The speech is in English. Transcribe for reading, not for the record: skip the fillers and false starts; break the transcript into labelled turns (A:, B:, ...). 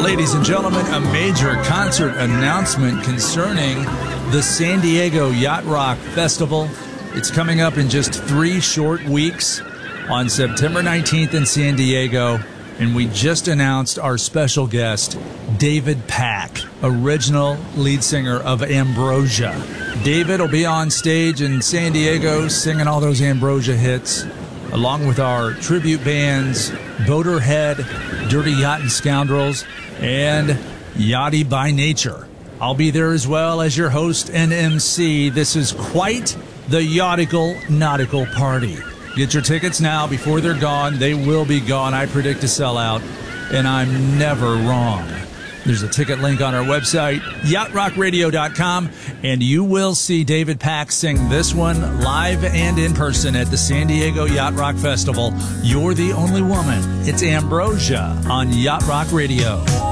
A: Ladies and gentlemen, a major concert announcement concerning the San Diego Yacht Rock Festival. It's coming up in just 3 short weeks on September 19th in San Diego. And we just announced our special guest, David Pack, original lead singer of Ambrosia. David will be on stage in San Diego singing all those Ambrosia hits, along with our tribute bands, Boaterhead, Dirty Yacht and Scoundrels, and Yachty by Nature. I'll be there as well as your host and MC. This is quite the nautical party. Get your tickets now before they're gone. They will be gone. I predict to sell out, and I'm never wrong. There's a ticket link on our website, yachtrockradio.com, and you will see David Pack sing this one live and in person at the San Diego Yacht Rock Festival. You're the Only Woman. It's Ambrosia on Yacht Rock Radio.